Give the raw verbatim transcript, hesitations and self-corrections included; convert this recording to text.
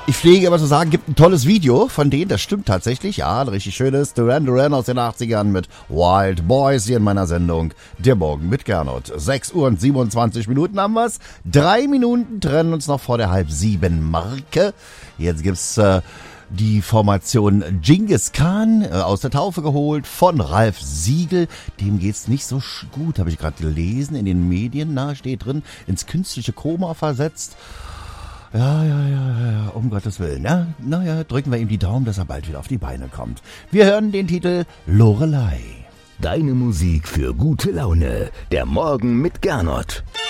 Ich pflege aber zu sagen, gibt ein tolles Video von denen, das stimmt tatsächlich. Ja, ein richtig schönes Duran Duran aus den achtzigern mit Wild Boys hier in meiner Sendung Der Morgen mit Gernot. sechs Uhr und siebenundzwanzig Minuten haben wir's. Drei Minuten trennen uns noch vor der halb sieben Marke. Jetzt gibt's äh, die Formation Genghis Khan äh, aus der Taufe geholt von Ralf Siegel. Dem geht's nicht so gut, habe ich gerade gelesen in den Medien. Na, steht drin, ins künstliche Koma versetzt. Ja, ja, ja, ja, um Gottes Willen. Ja, naja, drücken wir ihm die Daumen, dass er bald wieder auf die Beine kommt. Wir hören den Titel Lorelei. Deine Musik für gute Laune. Der Morgen mit Gernot.